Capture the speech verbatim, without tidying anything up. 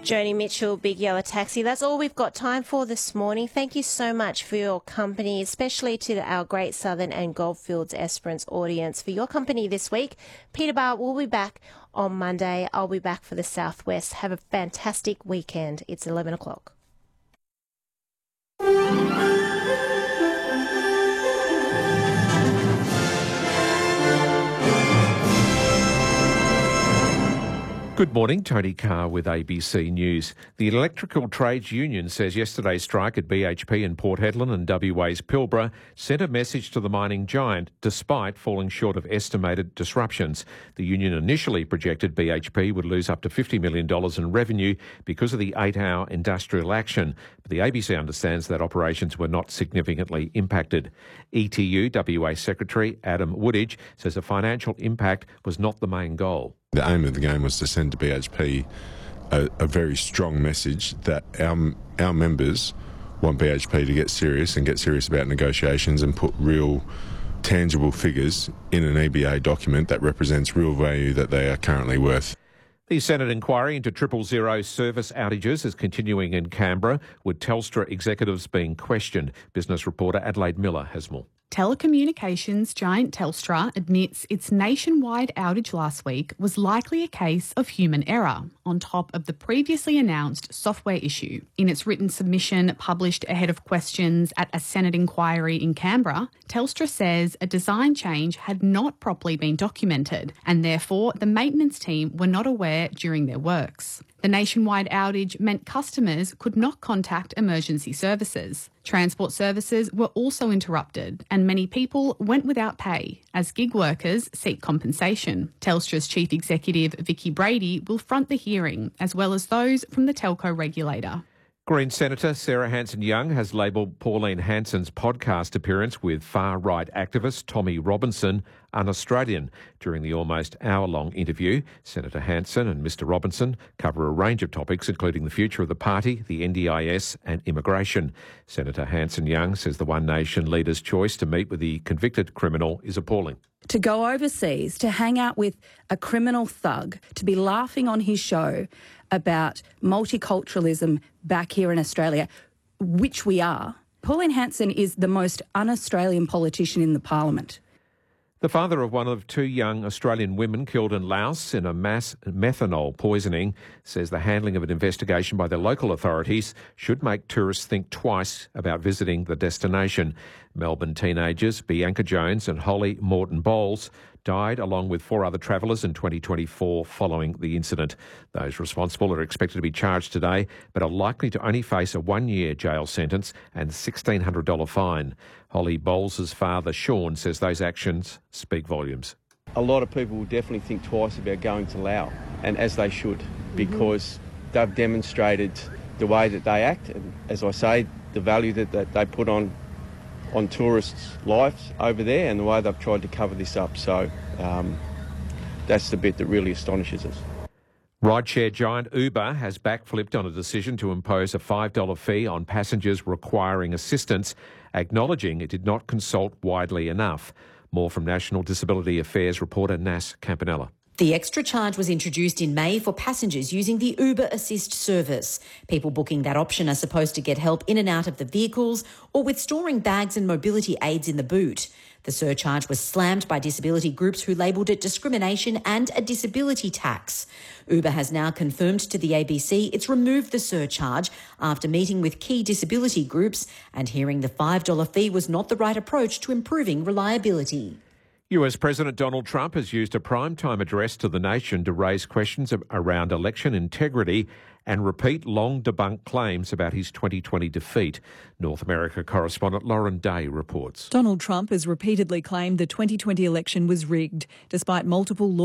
Joni Mitchell, Big Yellow Taxi. That's all we've got time for this morning. Thank you so much for your company, especially to our Great Southern and Goldfields Esperance audience for your company this week. Peterborough will be back on Monday. I'll be back for the Southwest. Have a fantastic weekend. It's eleven o'clock. Good morning, Tony Carr with A B C News. The Electrical Trades Union says yesterday's strike at B H P in Port Hedland and W A's Pilbara sent a message to the mining giant despite falling short of estimated disruptions. The union initially projected B H P would lose up to fifty million dollars in revenue because of the eight-hour industrial action. But the A B C understands that operations were not significantly impacted. E T U W A Secretary Adam Woodidge says the financial impact was not the main goal. The aim of the game was to send to B H P a, a very strong message that our, our members want B H P to get serious and get serious about negotiations and put real tangible figures in an E B A document that represents real value that they are currently worth. The Senate inquiry into triple zero service outages is continuing in Canberra, with Telstra executives being questioned. Business reporter Adelaide Miller has more. Telecommunications giant Telstra admits its nationwide outage last week was likely a case of human error, on top of the previously announced software issue. In its written submission published ahead of questions at a Senate inquiry in Canberra, Telstra says a design change had not properly been documented, and therefore the maintenance team were not aware during their works. The nationwide outage meant customers could not contact emergency services. Transport services were also interrupted, and many people went without pay as gig workers seek compensation. Telstra's chief executive, Vicki Brady, will front the hearing, as well as those from the telco regulator. Green Senator Sarah Hanson-Young has labelled Pauline Hanson's podcast appearance with far-right activist Tommy Robinson un-Australian. During the almost hour-long interview, Senator Hanson and Mr Robinson cover a range of topics, including the future of the party, the N D I S and immigration. Senator Hanson-Young says the One Nation leader's choice to meet with the convicted criminal is appalling. To go overseas, to hang out with a criminal thug, to be laughing on his show about multiculturalism back here in Australia, which we are. Pauline Hanson is the most un-Australian politician in the parliament. The father of one of two young Australian women killed in Laos in a mass methanol poisoning says the handling of an investigation by the local authorities should make tourists think twice about visiting the destination. Melbourne teenagers Bianca Jones and Holly Morton Bowles died along with four other travellers in twenty twenty-four following the incident. Those responsible are expected to be charged today but are likely to only face a one-year jail sentence and a sixteen hundred dollars fine. Holly Bowles' father, Sean, says those actions speak volumes. A lot of people will definitely think twice about going to Laos, and as they should, because mm-hmm. they've demonstrated the way that they act, and as I say, the value that, that they put on on tourists' lives over there and the way they've tried to cover this up. So um, that's the bit that really astonishes us. Rideshare giant Uber has backflipped on a decision to impose a five dollars fee on passengers requiring assistance, acknowledging it did not consult widely enough. More from National Disability Affairs reporter Nas Campanella. The extra charge was introduced in May for passengers using the Uber Assist service. People booking that option are supposed to get help in and out of the vehicles or with storing bags and mobility aids in the boot. The surcharge was slammed by disability groups who labelled it discrimination and a disability tax. Uber has now confirmed to the A B C it's removed the surcharge after meeting with key disability groups and hearing the five dollars fee was not the right approach to improving reliability. U S President Donald Trump has used a primetime address to the nation to raise questions around election integrity and repeat long-debunked claims about his twenty twenty defeat. North America correspondent Lauren Day reports. Donald Trump has repeatedly claimed the twenty twenty election was rigged, despite multiple law